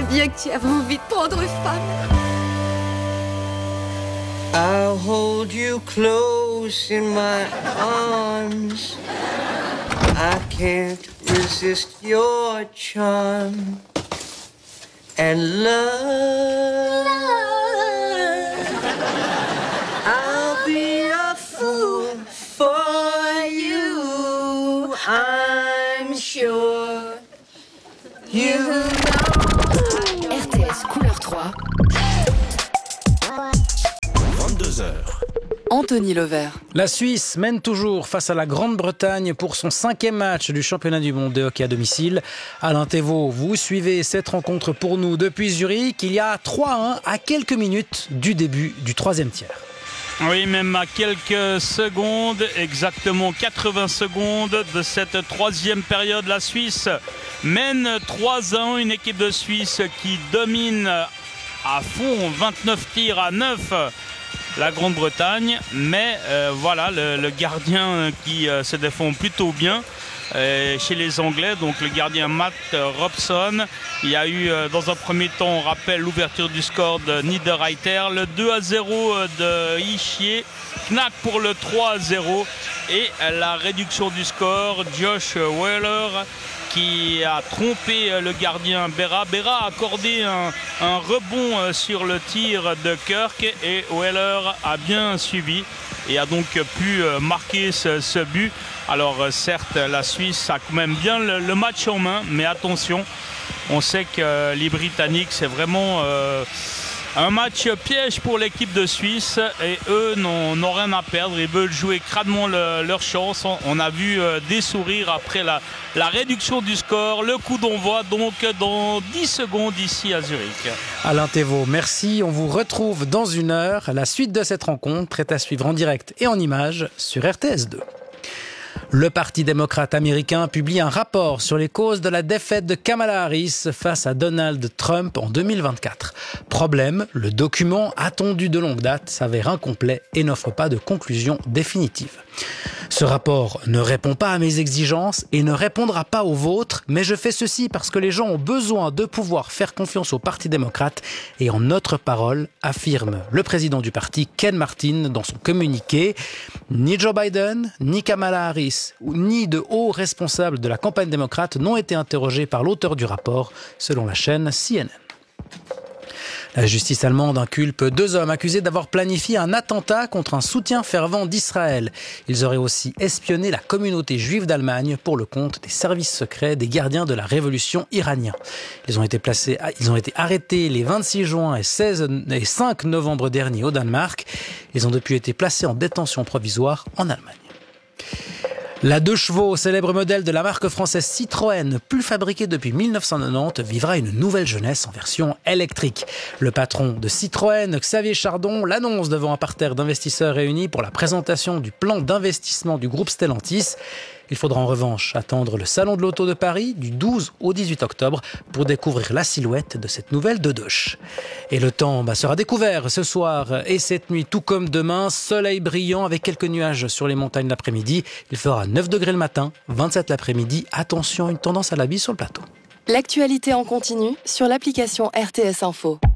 bien que tu avais envie de prendre femme. I'll hold you close in my arms. I can't resist your charm. And love, I'll be a fool for you. I'm sure you know. RTS Couleur 3. 22h. Anthony Levert. La Suisse mène toujours face à la Grande-Bretagne pour son 5e match du championnat du monde de hockey à domicile. Alain Thévault, vous suivez cette rencontre pour nous depuis Zurich. Il y a 3-1 à quelques minutes du début du 3e tiers. Oui, même à quelques secondes, exactement 80 secondes de cette 3e période, la Suisse mène 3-1. Une équipe de Suisse qui domine à fond, 29 tirs à 9. La Grande-Bretagne, mais voilà le gardien qui se défend plutôt bien chez les Anglais, donc le gardien Matt Robson. Il y a eu dans un premier temps, on rappelle l'ouverture du score de Niederreiter, le 2-0 de Ischier, Knack pour le 3-0 et la réduction du score, Josh Wheeler qui a trompé le gardien Berra. Berra a accordé un rebond sur le tir de Kirk et Wheeler a bien suivi et a donc pu marquer ce but. Alors certes, la Suisse a quand même bien le match en main, mais attention, on sait que les Britanniques, c'est vraiment un match piège pour l'équipe de Suisse et eux n'ont rien à perdre. Ils veulent jouer crânement leur chance. On a vu des sourires après la réduction du score. Le coup d'envoi donc dans 10 secondes ici à Zurich. Alain Thévault, merci. On vous retrouve dans 1 heure. La suite de cette rencontre est à suivre en direct et en images sur RTS2. Le Parti démocrate américain publie un rapport sur les causes de la défaite de Kamala Harris face à Donald Trump en 2024. Problème, le document attendu de longue date s'avère incomplet et n'offre pas de conclusion définitive. Ce rapport ne répond pas à mes exigences et ne répondra pas aux vôtres, mais je fais ceci parce que les gens ont besoin de pouvoir faire confiance au Parti démocrate et en notre parole, affirme le président du parti, Ken Martin, dans son communiqué. Ni Joe Biden, ni Kamala Harris, ni de hauts responsables de la campagne démocrate n'ont été interrogés par l'auteur du rapport, selon la chaîne CNN. La justice allemande inculpe 2 hommes accusés d'avoir planifié un attentat contre un soutien fervent d'Israël. Ils auraient aussi espionné la communauté juive d'Allemagne pour le compte des services secrets des gardiens de la révolution iranienne. Ils ont été arrêtés les 26 juin et 5 novembre dernier au Danemark. Ils ont depuis été placés en détention provisoire en Allemagne. La 2 chevaux, célèbre modèle de la marque française Citroën, plus fabriquée depuis 1990, vivra une nouvelle jeunesse en version électrique. Le patron de Citroën, Xavier Chardon, l'annonce devant un parterre d'investisseurs réunis pour la présentation du plan d'investissement du groupe Stellantis. Il faudra en revanche attendre le Salon de l'Auto de Paris du 12 au 18 octobre pour découvrir la silhouette de cette nouvelle dodoche. Et le temps sera découvert ce soir et cette nuit, tout comme demain. Soleil brillant avec quelques nuages sur les montagnes l'après-midi. Il fera 9 degrés le matin, 27 l'après-midi. Attention, une tendance à la bise sur le plateau. L'actualité en continu sur l'application RTS Info.